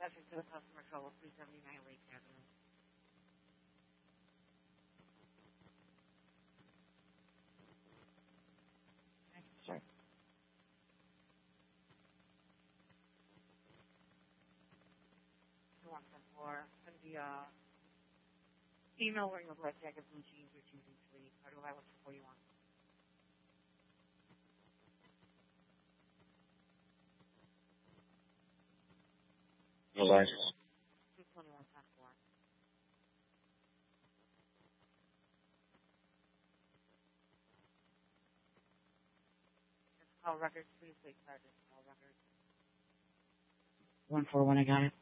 Subject to the customer trouble, 379 Lake Avenue. Thank you, sir. One from four. Send the email wearing a red jacket, blue jeans, or choosing sleep. How do I look for you on? Relax. 221 10 4. Call records, please. Wait, Sergeant. Call records. 141, I got it.